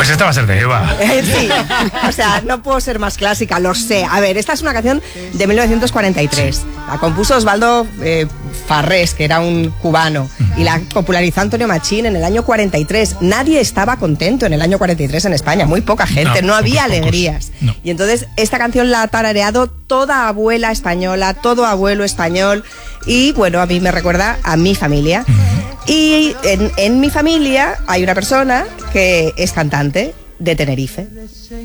Pues esta va a ser de Eva. Sí, o sea, no puedo ser más clásica, lo sé. A ver, esta es una canción de 1943. La compuso Osvaldo Farrés, que era un cubano, y la popularizó Antonio Machín en el año 43. Nadie estaba contento en el año 43 en España, muy poca gente, no había alegrías. No. Y entonces esta canción la ha tarareado toda abuela española, todo abuelo español, y bueno, a mí me recuerda a mi familia. Y en mi familia hay una persona que es cantante de Tenerife.